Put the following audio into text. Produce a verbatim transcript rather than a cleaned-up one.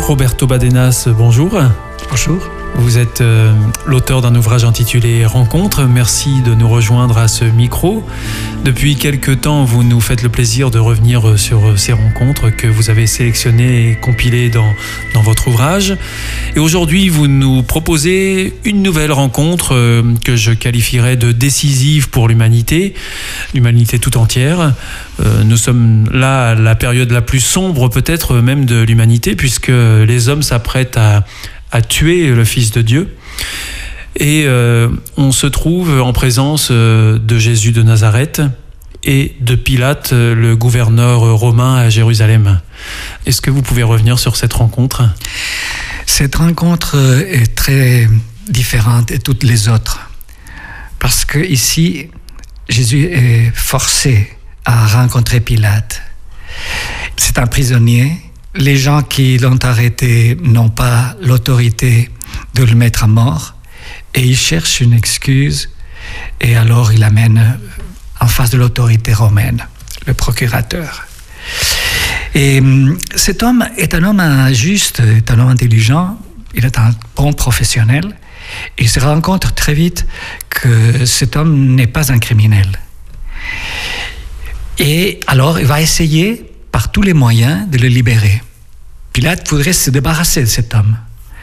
Roberto Badenas, bonjour. Bonjour. Vous êtes euh, l'auteur d'un ouvrage intitulé « Rencontres ». Merci de nous rejoindre à ce micro. Depuis quelque temps, vous nous faites le plaisir de revenir sur ces rencontres que vous avez sélectionnées et compilées dans, dans votre ouvrage. Et aujourd'hui, vous nous proposez une nouvelle rencontre euh, que je qualifierais de décisive pour l'humanité, l'humanité tout entière. Euh, nous sommes là à la période la plus sombre peut-être même de l'humanité, puisque les hommes s'apprêtent à à tuer le Fils de Dieu. Et euh, on se trouve en présence euh, de Jésus de Nazareth et de Pilate, le gouverneur romain à Jérusalem. Est-ce que vous pouvez revenir sur cette rencontre ? Cette rencontre est très différente de toutes les autres. Parce que ici, Jésus est forcé à rencontrer Pilate. C'est un prisonnier. Les gens qui l'ont arrêté n'ont pas l'autorité de le mettre à mort et il cherche une excuse et alors il l'amène en face de l'autorité romaine, le procurateur. Et cet homme est un homme juste, est un homme intelligent, il est un bon professionnel. Il se rend compte très vite que cet homme n'est pas un criminel. Et alors il va essayer par tous les moyens de le libérer. Pilate voudrait se débarrasser de cet homme.